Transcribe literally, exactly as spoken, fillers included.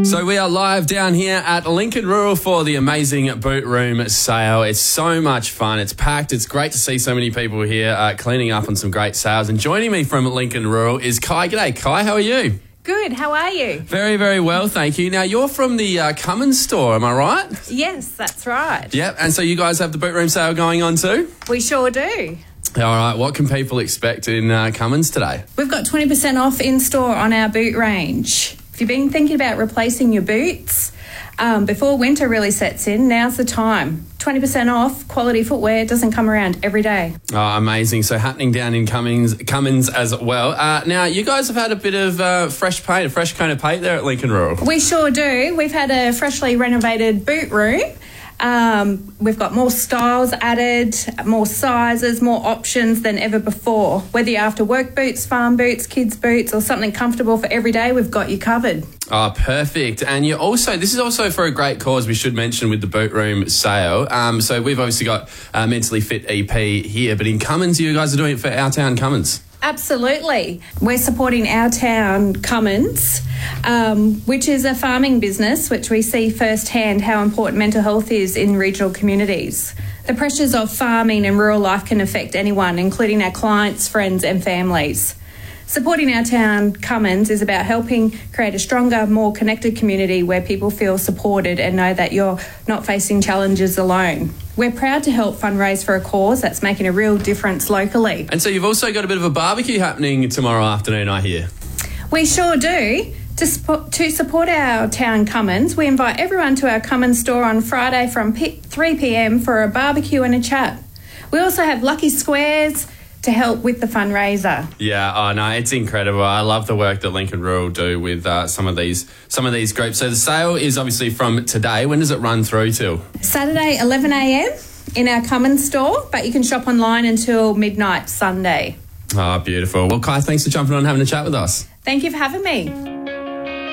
So we are live down here at Lincoln Rural for the amazing boot room sale. It's so much fun. It's packed. It's great to see so many people here uh, cleaning up on some great sales. And joining me from Lincoln Rural is Kai. G'day, Kai. How are you? Good. How are you? Very, very well, thank you. Now, you're from the uh, Cummins store, am I right? Yes, that's right. Yep. And so you guys have the boot room sale going on too? We sure do. All right. What can people expect in uh, Cummins today? We've got twenty percent off in store on our boot range. If you've been thinking about replacing your boots um, before winter really sets in, now's the time. twenty percent off, quality footwear doesn't come around every day. Oh, amazing. So happening down in Cummins, Cummins as well. Uh, now, you guys have had a bit of uh, fresh paint, a fresh coat of paint there at Lincoln Rural. We sure do. We've had a freshly renovated boot room. Um, we've got more styles added, more sizes, more options than ever before. Whether you're after work boots, farm boots, kids boots, or something comfortable for every day, we've got you covered. Oh, perfect. And you also, this is also for a great cause, we should mention, with the boot room sale. Um, so we've obviously got uh, Mentally Fit E P here, but in Cummins, you guys are doing it for Our Town Cummins. Absolutely. We're supporting Our Town Cummins, um, which is a farming business, which we see firsthand how important mental health is in regional communities. The pressures of farming and rural life can affect anyone, including our clients, friends and families. Supporting Our Town Cummins is about helping create a stronger, more connected community where people feel supported and know that you're not facing challenges alone. We're proud to help fundraise for a cause that's making a real difference locally. And so you've also got a bit of a barbecue happening tomorrow afternoon, I hear. We sure do. To, sp- to support Our Town Cummins, we invite everyone to our Cummins store on Friday from three p m for a barbecue and a chat. We also have lucky squares to help with the fundraiser. Yeah, oh no, it's incredible. I love the work that Lincoln Rural do with uh, some of these some of these groups. So the sale is obviously from today. When does it run through till? Saturday, eleven a m in our Cummins store, but you can shop online until midnight Sunday. Oh, beautiful. Well, Kai, thanks for jumping on and having a chat with us. Thank you for having me.